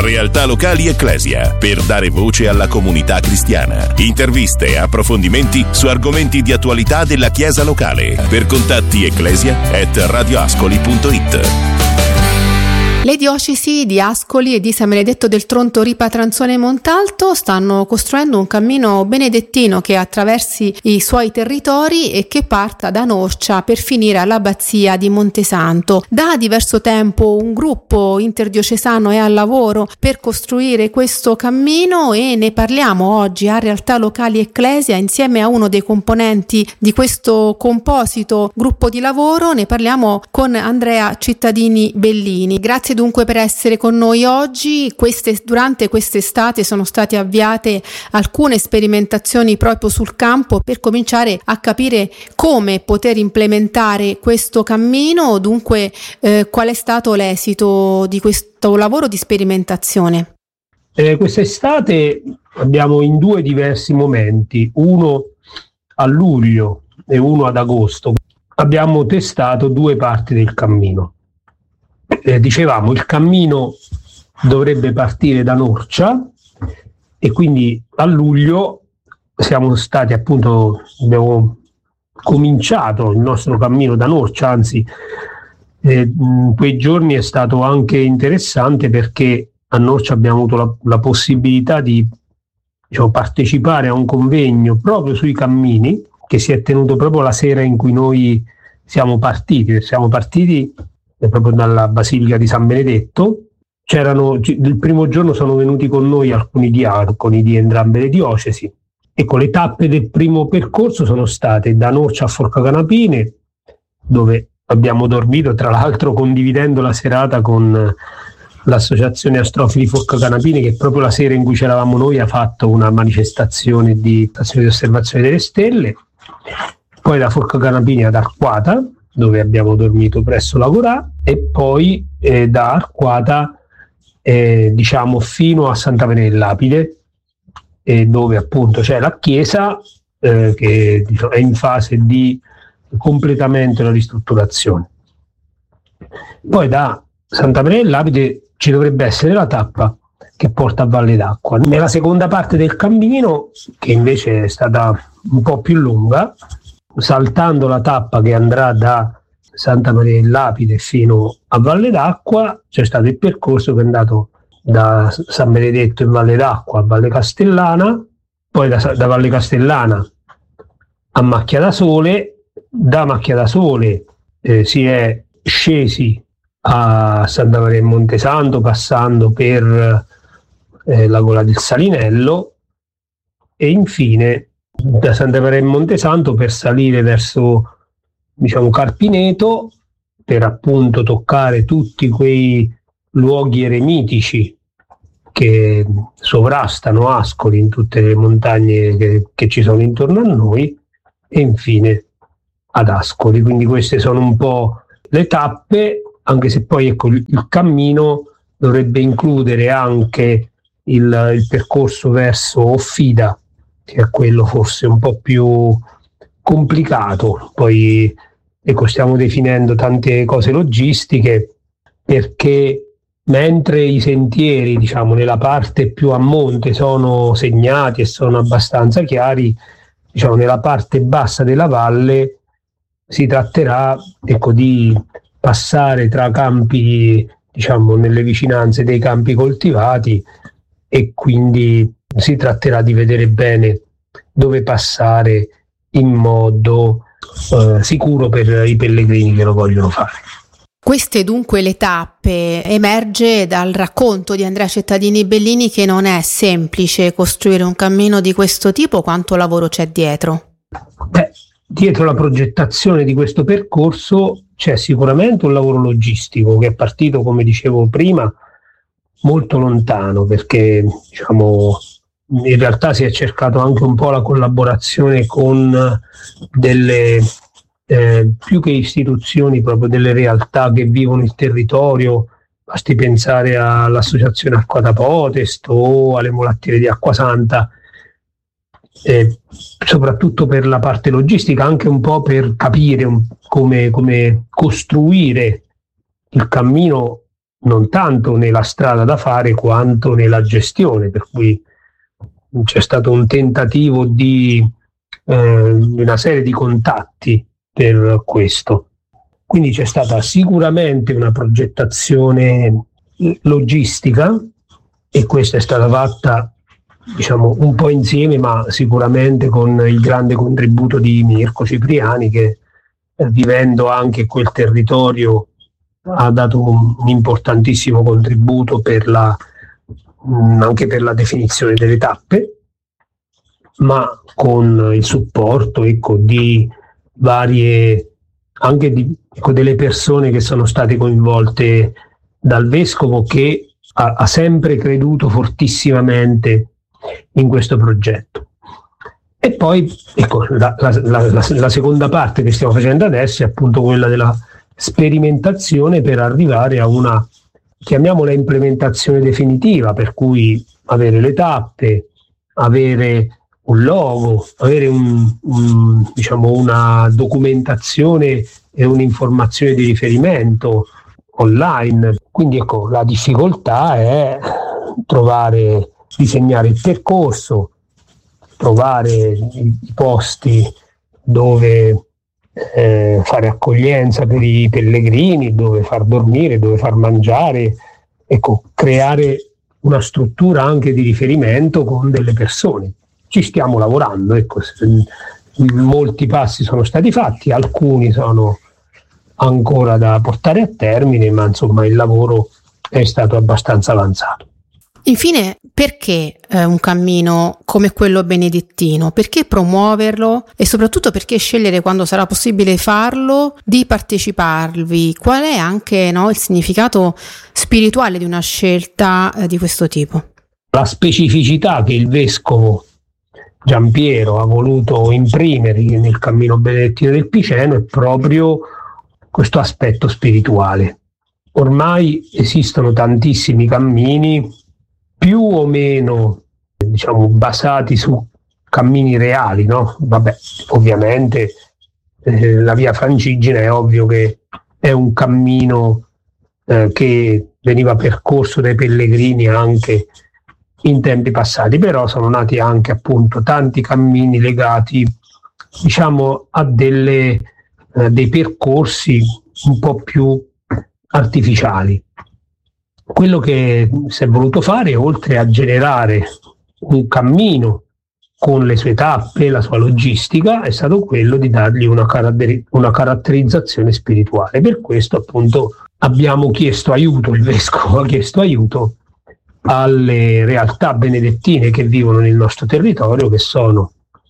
Realtà locali Ecclesia, per dare voce alla comunità cristiana. Interviste e approfondimenti su argomenti di attualità della Chiesa locale. Per contatti ecclesia@radioascoli.it. Le diocesi di Ascoli e di San Benedetto del Tronto, Ripa, Tranzone e Montalto stanno costruendo un cammino benedettino che attraversi i suoi territori e che parta da Norcia per finire all'abbazia di Montesanto. Da diverso tempo un gruppo interdiocesano è al lavoro per costruire questo cammino e ne parliamo oggi a Realtà Locali Ecclesia insieme a uno dei componenti di questo composito gruppo di lavoro. Ne parliamo con Andrea Cittadini Bellini. Grazie dunque per essere con noi oggi. Durante quest'estate sono state avviate alcune sperimentazioni proprio sul campo per cominciare a capire come poter implementare questo cammino. Dunque, qual è stato l'esito di questo lavoro di sperimentazione? Quest'estate abbiamo in due diversi momenti, uno a luglio e uno ad agosto, abbiamo testato due parti del cammino. Dicevamo, il cammino dovrebbe partire da Norcia e quindi a luglio abbiamo cominciato il nostro cammino da Norcia, anzi quei giorni è stato anche interessante perché a Norcia abbiamo avuto la possibilità di partecipare a un convegno proprio sui cammini che si è tenuto proprio la sera in cui noi siamo partiti proprio dalla Basilica di San Benedetto. Il primo giorno sono venuti con noi alcuni diaconi di entrambe le diocesi. Ecco, le tappe del primo percorso sono state da Norcia a Forcacanapine, dove abbiamo dormito, tra l'altro condividendo la serata con l'associazione Astrofili Forcacanapine, che proprio la sera in cui c'eravamo noi ha fatto una manifestazione di osservazione delle stelle. Poi da Forcacanapine ad Arquata, dove abbiamo dormito presso la Corà, e poi da Arquata fino a Santa Maria del Lapide, dove appunto c'è la chiesa che è in fase di completamento della ristrutturazione. Poi da Santa Maria del Lapide ci dovrebbe essere la tappa che porta a Valle d'Acqua. Nella seconda parte del cammino, che invece è stata un po' più lunga, saltando la tappa che andrà da Santa Maria del Lapide fino a Valle d'Acqua, c'è stato il percorso che è andato da San Benedetto in Valle d'Acqua a Valle Castellana, poi da Valle Castellana a Macchia da Sole, da Macchia da Sole si è scesi a Santa Maria in Montesanto passando per la Gola del Salinello e infine da Santa Maria in Montesanto per salire verso Carpineto, per appunto toccare tutti quei luoghi eremitici che sovrastano Ascoli in tutte le montagne che ci sono intorno a noi, e infine ad Ascoli. Quindi queste sono un po' le tappe, anche se poi il cammino dovrebbe includere anche il percorso verso Offida, che è quello forse un po' più complicato. Poi stiamo definendo tante cose logistiche, perché mentre i sentieri nella parte più a monte sono segnati e sono abbastanza chiari, nella parte bassa della valle si tratterà di passare tra campi, nelle vicinanze dei campi coltivati, e quindi si tratterà di vedere bene dove passare in modo sicuro per i pellegrini che lo vogliono fare. Queste dunque le tappe. Emerge dal racconto di Andrea Cittadini Bellini che non è semplice costruire un cammino di questo tipo. Quanto lavoro c'è dietro? Dietro la progettazione di questo percorso c'è sicuramente un lavoro logistico che è partito, come dicevo prima, molto lontano, perché in realtà si è cercato anche un po' la collaborazione con delle più che istituzioni, proprio delle realtà che vivono il territorio. Basti pensare all'associazione Acqua da Potest o alle mulattiere di Acquasanta, soprattutto per la parte logistica, anche un po' per capire come costruire il cammino non tanto nella strada da fare quanto nella gestione, per cui c'è stato un tentativo di una serie di contatti per questo. Quindi c'è stata sicuramente una progettazione logistica, e questa è stata fatta, diciamo, un po' insieme, ma sicuramente con il grande contributo di Mirko Cipriani, che vivendo anche quel territorio ha dato un importantissimo contributo anche per la definizione delle tappe, ma con il supporto, ecco, di varie, anche delle persone che sono state coinvolte dal vescovo, che ha sempre creduto fortissimamente in questo progetto. E poi, ecco, la seconda parte che stiamo facendo adesso è appunto quella della sperimentazione per arrivare a una, chiamiamola, implementazione definitiva, per cui avere le tappe, avere un logo, avere diciamo una documentazione e un'informazione di riferimento online. Quindi ecco, la difficoltà è disegnare il percorso, trovare i posti dove fare accoglienza per i pellegrini, dove far dormire, dove far mangiare, ecco, creare una struttura anche di riferimento con delle persone. Ci stiamo lavorando, ecco, molti passi sono stati fatti, alcuni sono ancora da portare a termine, ma insomma il lavoro è stato abbastanza avanzato. Infine, perché un cammino come quello benedettino? Perché promuoverlo e soprattutto perché scegliere, quando sarà possibile farlo, di parteciparvi? Qual è anche, il significato spirituale di una scelta di questo tipo? La specificità che il vescovo Giampiero ha voluto imprimere nel cammino benedettino del Piceno è proprio questo aspetto spirituale. Ormai esistono tantissimi cammini, più o meno, diciamo, basati su cammini reali, no? Vabbè, ovviamente la via Francigena è ovvio che è un cammino che veniva percorso dai pellegrini anche in tempi passati, però sono nati anche appunto tanti cammini legati, diciamo, a dei percorsi un po' più artificiali. Quello che si è voluto fare, oltre a generare un cammino con le sue tappe, la sua logistica, è stato quello di dargli una caratterizzazione spirituale. Per questo appunto abbiamo chiesto aiuto, il vescovo ha chiesto aiuto alle realtà benedettine che vivono nel nostro territorio, che sono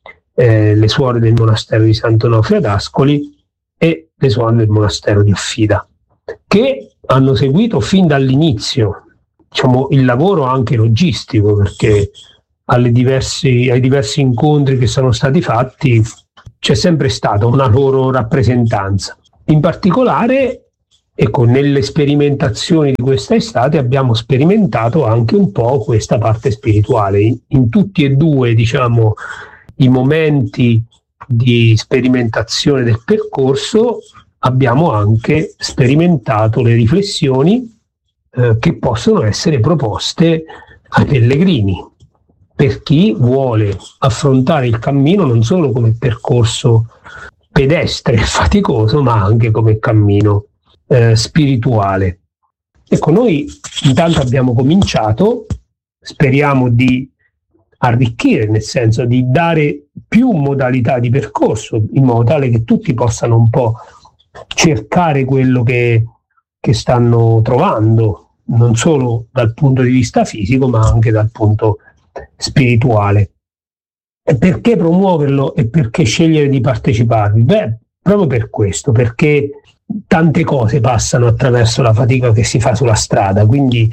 le suore del monastero di Sant'Onofrio ad Ascoli e le suore del monastero di Offida, che hanno seguito fin dall'inizio, diciamo, il lavoro anche logistico, perché ai diversi incontri che sono stati fatti c'è sempre stata una loro rappresentanza. In particolare, ecco, nelle sperimentazioni di questa estate abbiamo sperimentato anche un po' questa parte spirituale. In tutti e due, diciamo, i momenti di sperimentazione del percorso abbiamo anche sperimentato le riflessioni che possono essere proposte ai pellegrini, per chi vuole affrontare il cammino non solo come percorso pedestre e faticoso, ma anche come cammino spirituale. Ecco, noi intanto abbiamo cominciato, speriamo di arricchire, nel senso di dare più modalità di percorso, in modo tale che tutti possano un po' cercare quello che stanno trovando, non solo dal punto di vista fisico, ma anche dal punto spirituale. E perché promuoverlo e perché scegliere di parteciparvi? Beh, proprio per questo, perché tante cose passano attraverso la fatica che si fa sulla strada, quindi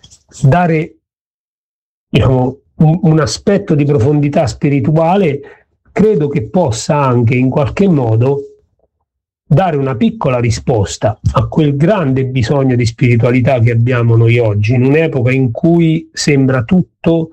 dare, diciamo, un aspetto di profondità spirituale credo che possa anche in qualche modo dare una piccola risposta a quel grande bisogno di spiritualità che abbiamo noi oggi, in un'epoca in cui sembra tutto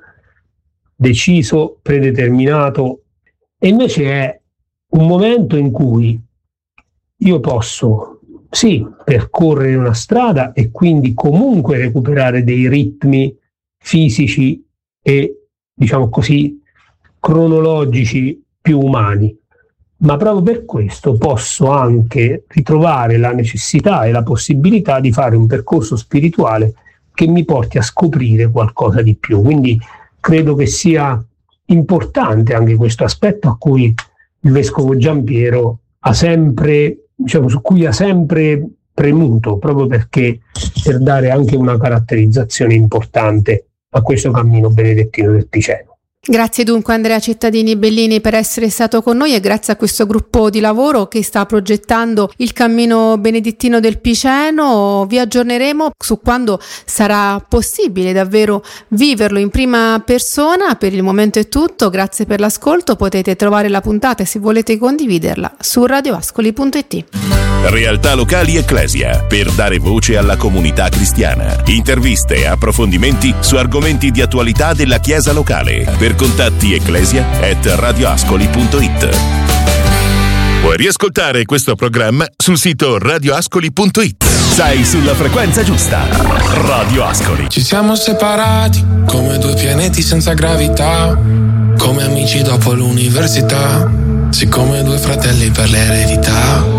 deciso, predeterminato, e invece è un momento in cui io posso sì, percorrere una strada e quindi comunque recuperare dei ritmi fisici e, diciamo così, cronologici più umani, ma proprio per questo posso anche ritrovare la necessità e la possibilità di fare un percorso spirituale che mi porti a scoprire qualcosa di più. Quindi credo che sia importante anche questo aspetto a cui il Vescovo Giampiero ha sempre, diciamo, su cui ha sempre premuto, proprio perché per dare anche una caratterizzazione importante a questo cammino benedettino del Piceno. Grazie dunque Andrea Cittadini Bellini per essere stato con noi e grazie a questo gruppo di lavoro che sta progettando il cammino benedettino del Piceno. Vi aggiorneremo su quando sarà possibile davvero viverlo in prima persona. Per il momento è tutto, grazie per l'ascolto, potete trovare la puntata e se volete condividerla su radioascoli.it. Realtà locali Ecclesia, per dare voce alla comunità cristiana. Interviste e approfondimenti su argomenti di attualità della Chiesa locale. Per contatti ecclesia@radioascoli.it. Puoi riascoltare questo programma sul sito radioascoli.it. Sei sulla frequenza giusta. Radio Ascoli. Ci siamo separati come due pianeti senza gravità, come amici dopo l'università, siccome due fratelli per l'eredità.